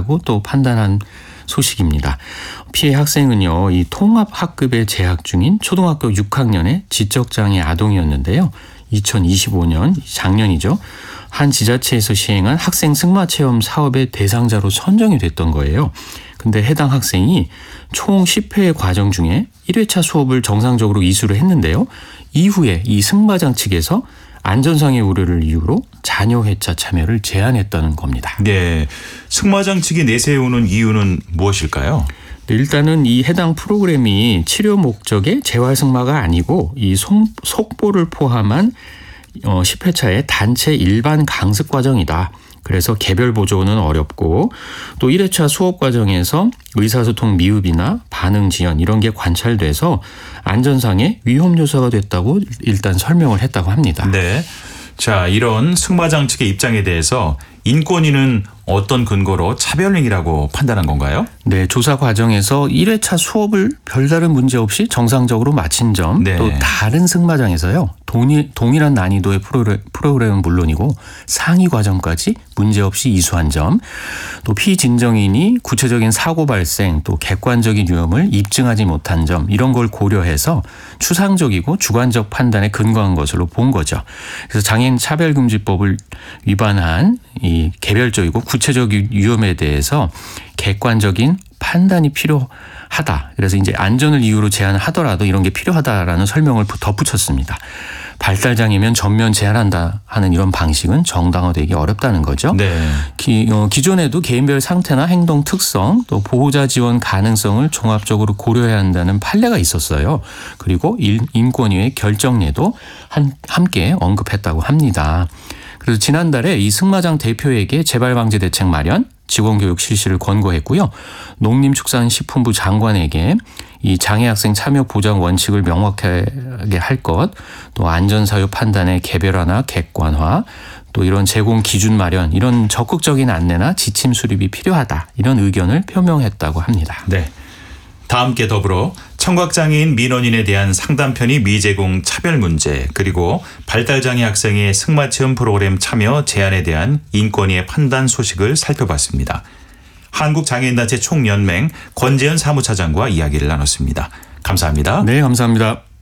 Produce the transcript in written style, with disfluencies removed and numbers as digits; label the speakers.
Speaker 1: 했다고 또 판단한 소식입니다. 피해 학생은요, 이 통합학급에 재학 중인 초등학교 6학년의 지적장애 아동이었는데요. 2025년 작년이죠. 한 지자체에서 시행한 학생 승마체험 사업의 대상자로 선정이 됐던 거예요. 근데 해당 학생이 총 10회 과정 중에 1회차 수업을 정상적으로 이수를 했는데요. 이후에 이 승마장 측에서 안전상의 우려를 이유로 잔여 회차 참여를 제한했다는 겁니다.
Speaker 2: 네, 승마장 측이 내세우는 이유는 무엇일까요?
Speaker 1: 네, 일단은 이 해당 프로그램이 치료 목적의 재활승마가 아니고 이 속보를 포함한 10회차의 단체 일반 강습 과정이다. 그래서 개별 보조는 어렵고 또 1회차 수업 과정에서 의사소통 미흡이나 반응 지연 이런 게 관찰돼서 안전상의 위험 요소가 됐다고 일단 설명을 했다고 합니다.
Speaker 2: 네. 자, 이런 승마장 측의 입장에 대해서 인권위는 어떤 근거로 차별행위라고 판단한 건가요?
Speaker 1: 네, 조사 과정에서 1회차 수업을 별다른 문제 없이 정상적으로 마친 점,
Speaker 2: 네.
Speaker 1: 또 다른 승마장에서요, 동일한 난이도의 프로그램은 물론이고 상위 과정까지 문제없이 이수한 점, 또 피진정인이 구체적인 사고 발생, 또 객관적인 위험을 입증하지 못한 점, 이런 걸 고려해서 추상적이고 주관적 판단에 근거한 것으로 본 거죠. 그래서 장애인 차별금지법을 위반한 이 개별적이고 구체적인 위험에 대해서 객관적인 판단이 필요하다. 그래서 이제 안전을 이유로 제한하더라도 이런 게 필요하다라는 설명을 덧붙였습니다. 발달장애면 전면 제한한다 하는 이런 방식은 정당화되기 어렵다는 거죠.
Speaker 2: 네.
Speaker 1: 기존에도 개인별 상태나 행동 특성 또 보호자 지원 가능성을 종합적으로 고려해야 한다는 판례가 있었어요. 그리고 인권위의 결정례도 함께 언급했다고 합니다. 그래서 지난달에 이 승마장 대표에게 재발방지 대책 마련, 직원교육 실시를 권고했고요. 농림축산식품부 장관에게 이 장애학생 참여 보장 원칙을 명확하게 할 것, 또 안전사유 판단의 개별화나 객관화, 또 이런 제공 기준 마련, 이런 적극적인 안내나 지침 수립이 필요하다. 이런 의견을 표명했다고 합니다.
Speaker 2: 네. 다 함께 더불어 청각장애인 민원인에 대한 상담 편의 미제공 차별 문제, 그리고 발달장애 학생의 승마체험 프로그램 참여 제한에 대한 인권위의 판단 소식을 살펴봤습니다. 한국장애인단체 총연맹 권재현 사무차장과 이야기를 나눴습니다. 감사합니다.
Speaker 1: 네, 감사합니다.